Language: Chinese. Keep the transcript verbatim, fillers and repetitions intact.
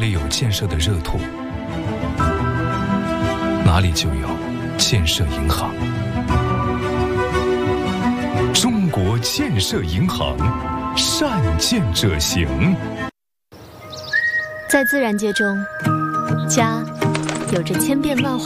里有建设的热土，哪里就有建设银行。中国建设银行，善建者行。 在自然界中，家有着千变万化